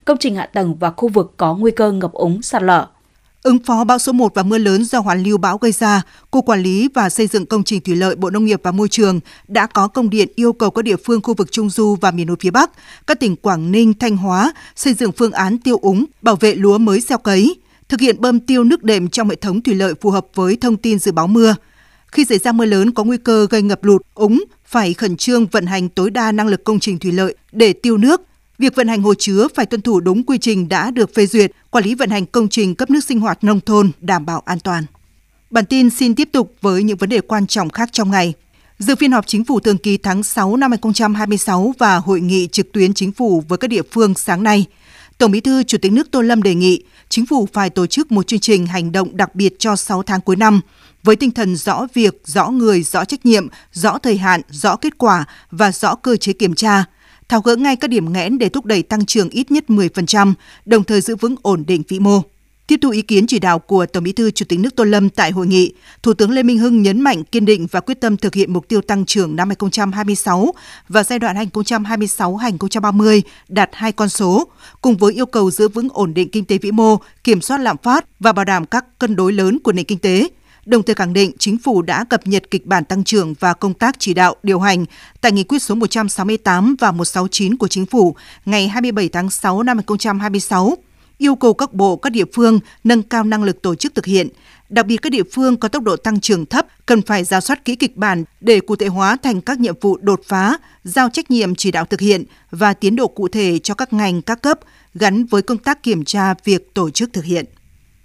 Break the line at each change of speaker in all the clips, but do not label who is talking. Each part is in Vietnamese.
công trình hạ tầng và khu vực có nguy cơ ngập úng, sạt lở.
Ứng phó bão số 1 và mưa lớn do hoàn lưu bão gây ra, Cục Quản lý và Xây dựng Công trình Thủy lợi Bộ Nông nghiệp và Môi trường đã có công điện yêu cầu các địa phương khu vực Trung Du và miền núi phía Bắc, các tỉnh Quảng Ninh, Thanh Hóa xây dựng phương án tiêu úng, bảo vệ lúa mới gieo cấy, thực hiện bơm tiêu nước đệm trong hệ thống thủy lợi phù hợp với thông tin dự báo mưa. Khi xảy ra mưa lớn có nguy cơ gây ngập lụt, úng, phải khẩn trương vận hành tối đa năng lực công trình thủy lợi để tiêu nước. Việc vận hành hồ chứa phải tuân thủ đúng quy trình đã được phê duyệt, quản lý vận hành công trình cấp nước sinh hoạt nông thôn đảm bảo an toàn. Bản tin xin tiếp tục với những vấn đề quan trọng khác trong ngày. Dự phiên họp Chính phủ thường kỳ tháng 6 năm 2026 và hội nghị trực tuyến Chính phủ với các địa phương sáng nay, Tổng Bí thư Chủ tịch nước Tô Lâm đề nghị Chính phủ phải tổ chức một chương trình hành động đặc biệt cho 6 tháng cuối năm, với tinh thần rõ việc, rõ người, rõ trách nhiệm, rõ thời hạn, rõ kết quả và rõ cơ chế kiểm tra, tháo gỡ ngay các điểm nghẽn để thúc đẩy tăng trưởng ít nhất 10%, đồng thời giữ vững ổn định vĩ mô. Tiếp thu ý kiến chỉ đạo của Tổng Bí thư Chủ tịch nước Tô Lâm tại hội nghị, Thủ tướng Lê Minh Hưng nhấn mạnh kiên định và quyết tâm thực hiện mục tiêu tăng trưởng năm 2026 và giai đoạn 2026-2030 đạt 2 con số, cùng với yêu cầu giữ vững ổn định kinh tế vĩ mô, kiểm soát lạm phát và bảo đảm các cân đối lớn của nền kinh tế. Đồng thời khẳng định Chính phủ đã cập nhật kịch bản tăng trưởng và công tác chỉ đạo điều hành tại Nghị quyết số 168 và 169 của Chính phủ ngày 27 tháng 6 năm 2026, yêu cầu các bộ, các địa phương nâng cao năng lực tổ chức thực hiện. Đặc biệt các địa phương có tốc độ tăng trưởng thấp cần phải rà soát kỹ kịch bản để cụ thể hóa thành các nhiệm vụ đột phá, giao trách nhiệm chỉ đạo thực hiện và tiến độ cụ thể cho các ngành, các cấp gắn với công tác kiểm tra việc tổ chức thực hiện.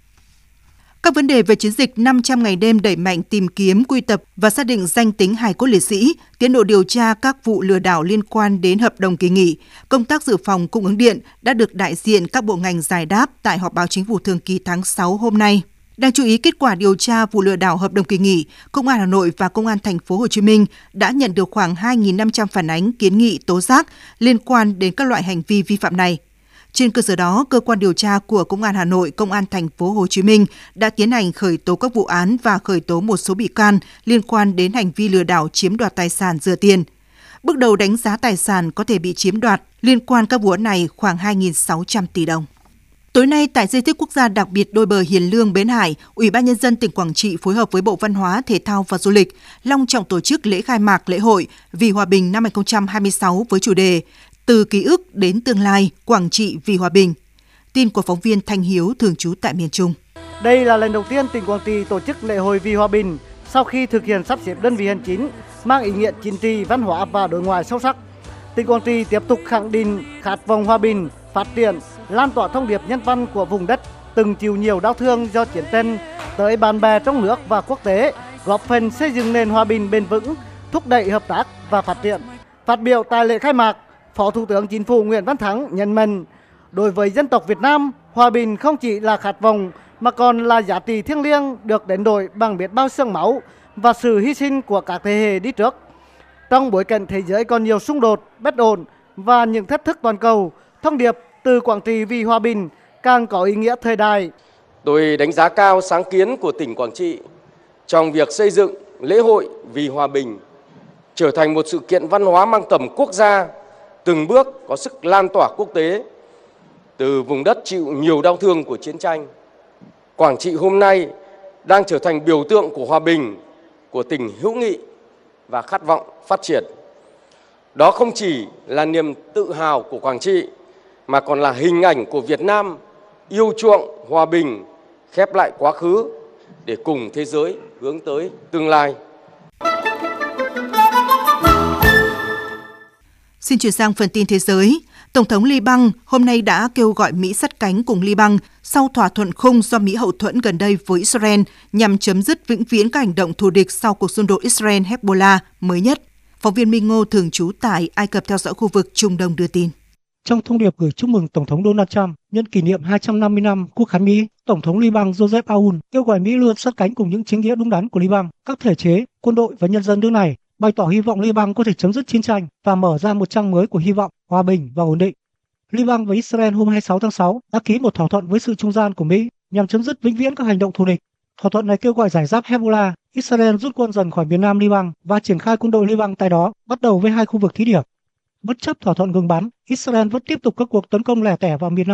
Các vấn đề về chiến dịch 500 ngày đêm đẩy mạnh tìm kiếm, quy tập và xác định danh tính hài cốt liệt sĩ, tiến độ điều tra các vụ lừa đảo liên quan đến hợp đồng kỳ nghỉ, công tác dự phòng cung ứng điện đã được đại diện các bộ ngành giải đáp tại họp báo Chính phủ thường kỳ tháng 6 hôm nay. Đáng chú ý, kết quả điều tra vụ lừa đảo hợp đồng kỳ nghỉ, Công an Hà Nội và Công an Thành phố Hồ Chí Minh đã nhận được khoảng 2.500 phản ánh, kiến nghị, tố giác liên quan đến các loại hành vi vi phạm này. Trên cơ sở đó, cơ quan điều tra của Công an Hà Nội, Công an Thành phố Hồ Chí Minh đã tiến hành khởi tố các vụ án và khởi tố một số bị can liên quan đến hành vi lừa đảo chiếm đoạt tài sản rửa tiền. Bước đầu đánh giá tài sản có thể bị chiếm đoạt liên quan các vụ án này khoảng 2.600 tỷ đồng. Tối nay tại Di tích Quốc gia đặc biệt đôi bờ Hiền Lương Bến Hải, Ủy ban Nhân dân tỉnh Quảng Trị phối hợp với Bộ Văn hóa, Thể thao và Du lịch long trọng tổ chức lễ khai mạc lễ hội Vì Hòa Bình năm 2026 với chủ đề Từ ký ức đến tương lai, Quảng Trị vì hòa bình. Tin của phóng viên Thanh Hiếu thường trú tại miền Trung.
Đây là lần đầu tiên tỉnh Quảng Trị tổ chức lễ hội Vì Hòa Bình sau khi thực hiện sắp xếp đơn vị hành chính mang ý nghĩa chính trị, văn hóa và đối ngoại sâu sắc. Tỉnh Quảng Trị tiếp tục khẳng định khát vọng hòa bình, phát triển, lan tỏa thông điệp nhân văn của vùng đất từng chịu nhiều đau thương do chiến tranh tới bạn bè trong nước và quốc tế, góp phần xây dựng nền hòa bình bền vững, thúc đẩy hợp tác và phát triển. Phát biểu tại lễ khai mạc, Phó Thủ tướng Chính phủ Nguyễn Văn Thắng nhấn mạnh, đối với dân tộc Việt Nam, hòa bình không chỉ là khát vọng mà còn là giá trị thiêng liêng được đánh đổi bằng biết bao xương máu và sự hy sinh của các thế hệ đi trước. Trong bối cảnh thế giới còn nhiều xung đột, bất ổn và những thách thức toàn cầu, thông điệp từ Quảng Trị vì hòa bình càng có ý nghĩa thời đại.
Tôi đánh giá cao sáng kiến của tỉnh Quảng Trị trong việc xây dựng lễ hội Vì Hòa Bình trở thành một sự kiện văn hóa mang tầm quốc gia, từng bước có sức lan tỏa quốc tế từ vùng đất chịu nhiều đau thương của chiến tranh. Quảng Trị hôm nay đang trở thành biểu tượng của hòa bình, của tình hữu nghị và khát vọng phát triển. Đó không chỉ là niềm tự hào của Quảng Trị mà còn là hình ảnh của Việt Nam yêu chuộng hòa bình, khép lại quá khứ để cùng thế giới hướng tới tương lai.
Xin chuyển sang phần tin thế giới. Tổng thống Liban hôm nay đã kêu gọi Mỹ sát cánh cùng Liban sau thỏa thuận khung do Mỹ hậu thuẫn gần đây với Israel nhằm chấm dứt vĩnh viễn các hành động thù địch sau cuộc xung đột Israel-Hezbollah mới nhất. Phóng viên Minh Ngô thường trú tại Ai Cập theo dõi khu vực Trung Đông đưa tin.
Trong thông điệp gửi chúc mừng Tổng thống Donald Trump nhân kỷ niệm 250 năm Quốc khánh Mỹ, Tổng thống Liban Joseph Aoun kêu gọi Mỹ luôn sát cánh cùng những chính nghĩa đúng đắn của Liban, các thể chế, quân đội và nhân dân nước này, bày tỏ hy vọng Liban có thể chấm dứt chiến tranh và mở ra một trang mới của hy vọng, hòa bình và ổn định. Liban và Israel hôm 26 tháng 6 đã ký một thỏa thuận với sự trung gian của Mỹ nhằm chấm dứt vĩnh viễn các hành động thù địch. Thỏa thuận này kêu gọi giải giáp Hezbollah, Israel rút quân dần khỏi miền Nam Liban và triển khai quân đội Liban tại đó, bắt đầu với 2 khu vực thí điểm. Bất chấp thỏa thuận ngừng bắn, Israel vẫn tiếp tục các cuộc tấn công lẻ tẻ vào miền Nam